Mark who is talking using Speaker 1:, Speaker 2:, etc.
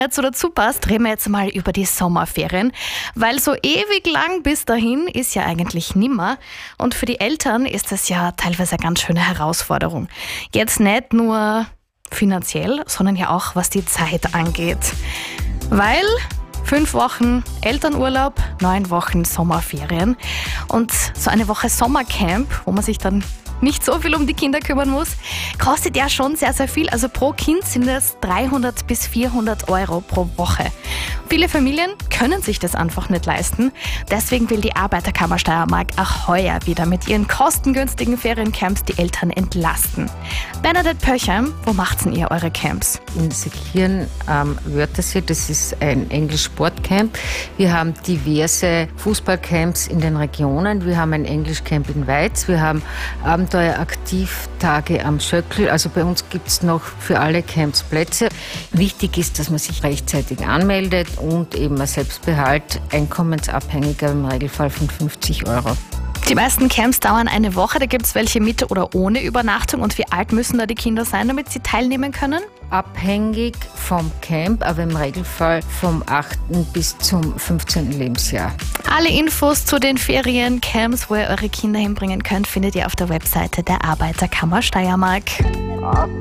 Speaker 1: So dazu passt, reden wir jetzt mal über die Sommerferien, weil so ewig lang bis dahin ist ja eigentlich nimmer und für die Eltern ist das ja teilweise eine ganz schöne Herausforderung. Jetzt nicht nur finanziell, sondern ja auch was die Zeit angeht. Weil 5 Wochen Elternurlaub, 9 Wochen Sommerferien und so eine Woche Sommercamp, wo man sich dann nicht so viel um die Kinder kümmern muss, kostet ja schon sehr, sehr viel. Also pro Kind sind es 300 bis 400 Euro pro Woche. Viele Familien können sich das einfach nicht leisten. Deswegen will die Arbeiterkammer Steiermark auch heuer wieder mit ihren kostengünstigen Feriencamps die Eltern entlasten. Bernadette Pöcher, wo macht's denn ihr eure Camps?
Speaker 2: In Seekirchen am Wörthersee, das ist ein Englisch-Sportcamp. Wir haben diverse Fußballcamps in den Regionen. Wir haben ein Englischcamp in Weiz. Wir haben Abenteueraktivtage am Schöckl. Also bei uns gibt es noch für alle Camps Plätze. Wichtig ist, dass man sich rechtzeitig anmeldet und eben ein Selbstbehalt, einkommensabhängiger im Regelfall von 50 Euro.
Speaker 1: Die meisten Camps dauern eine Woche, da gibt es welche mit oder ohne Übernachtung. Und wie alt müssen da die Kinder sein, damit sie teilnehmen können?
Speaker 2: Abhängig vom Camp, aber im Regelfall vom 8. bis zum 15. Lebensjahr.
Speaker 1: Alle Infos zu den Feriencamps, wo ihr eure Kinder hinbringen könnt, findet ihr auf der Webseite der Arbeiterkammer Steiermark.